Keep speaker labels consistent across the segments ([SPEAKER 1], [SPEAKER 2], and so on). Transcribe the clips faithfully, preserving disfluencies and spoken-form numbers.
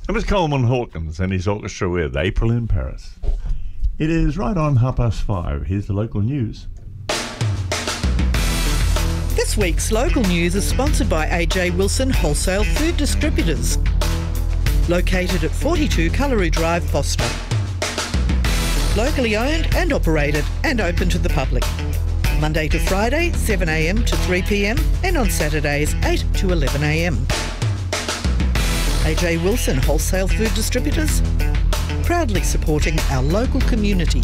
[SPEAKER 1] That was Coleman Hawkins and his orchestra with April in Paris. It is right on half past five. Here's the local news.
[SPEAKER 2] This week's local news is sponsored by A J Wilson Wholesale Food Distributors, located at forty-two Cullery Drive, Foster. Locally owned and operated and open to the public. Monday to Friday, seven a m to three p m and on Saturdays, eight to eleven a m. A J Wilson Wholesale Food Distributors, proudly supporting our local community.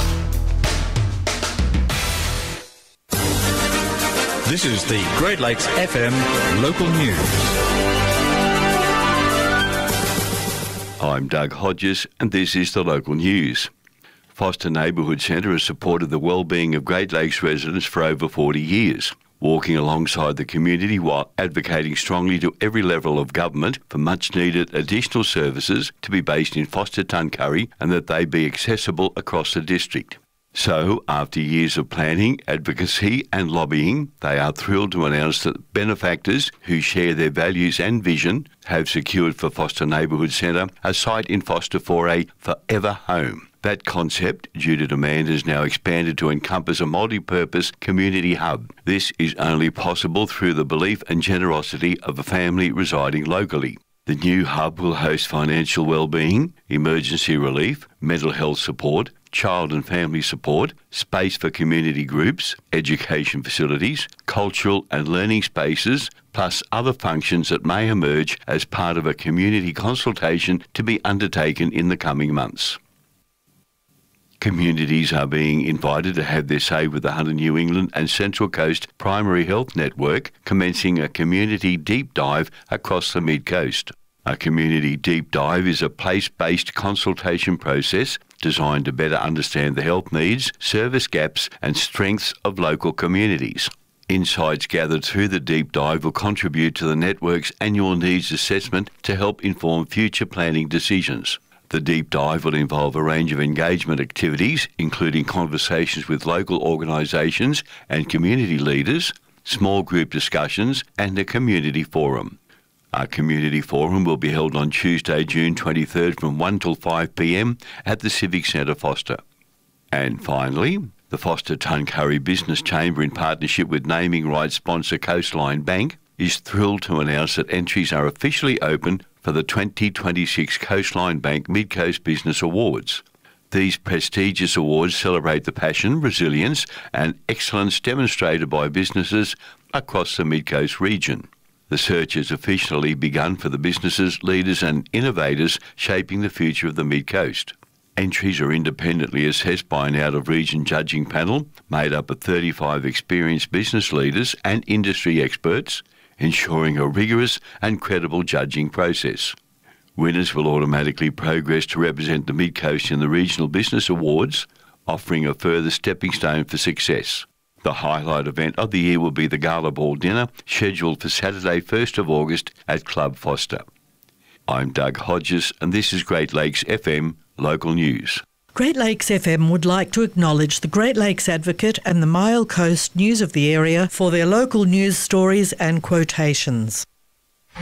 [SPEAKER 3] This is the Great Lakes F M local news.
[SPEAKER 4] I'm Doug Hodges and this is the local news. Foster Neighbourhood Centre has supported the well-being of Great Lakes residents for over forty years, working alongside the community while advocating strongly to every level of government for much-needed additional services to be based in Foster-Tuncurry and that they be accessible across the district. So, after years of planning, advocacy and lobbying, they are thrilled to announce that benefactors who share their values and vision have secured for Foster Neighbourhood Centre a site in Foster for a forever home. That concept, due to demand, has now expanded to encompass a multi-purpose community hub. This is only possible through the belief and generosity of a family residing locally. The new hub will host financial wellbeing, emergency relief, mental health support, child and family support, space for community groups, education facilities, cultural and learning spaces, plus other functions that may emerge as part of a community consultation to be undertaken in the coming months. Communities are being invited to have their say with the Hunter New England and Central Coast Primary Health Network, commencing a community deep dive across the Mid-Coast. A community deep dive is a place-based consultation process designed to better understand the health needs, service gaps and strengths of local communities. Insights gathered through the deep dive will contribute to the network's annual needs assessment to help inform future planning decisions. The deep dive will involve a range of engagement activities, including conversations with local organisations and community leaders, small group discussions and a community forum. Our community forum will be held on Tuesday, June twenty-third from one till five p m at the Civic Centre, Foster. And finally, the Foster-Tuncurry Business Chamber, in partnership with naming rights sponsor Coastline Bank, is thrilled to announce that entries are officially open for the twenty twenty-six Coastline Bank Mid-Coast Business Awards. These prestigious awards celebrate the passion, resilience and excellence demonstrated by businesses across the Mid-Coast region. The search has officially begun for the businesses, leaders and innovators shaping the future of the Mid-Coast. Entries are independently assessed by an out-of-region judging panel made up of thirty-five experienced business leaders and industry experts, ensuring a rigorous and credible judging process. Winners will automatically progress to represent the Mid-Coast in the Regional Business Awards, offering a further stepping stone for success. The highlight event of the year will be the Gala Ball Dinner, scheduled for Saturday, first of August at Club Foster. I'm Doug Hodges and this is Great Lakes F M Local News.
[SPEAKER 2] Great Lakes F M would like to acknowledge the Great Lakes Advocate and the Mile Coast News of the area for their local news stories and quotations.